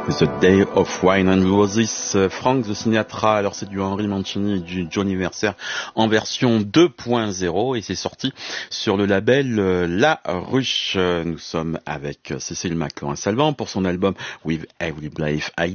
The Day of Wine and Roses, Frank the Sinatra. Alors c'est du Henry Mancini et du Johnny Mercer en version 2.0 et c'est sorti sur le label La Ruche. Nous sommes avec Cécile McLoin-Salvant pour son album With Every Life I